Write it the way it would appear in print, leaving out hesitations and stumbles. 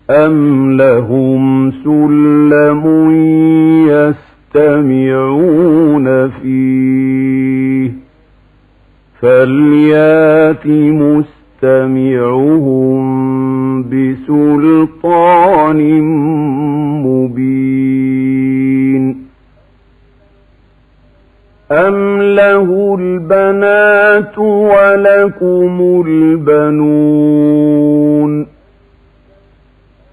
أم لهم سلم يستمعون فيه فليات مستمعهم بسلطان مبين أم له البنات ولكم البنون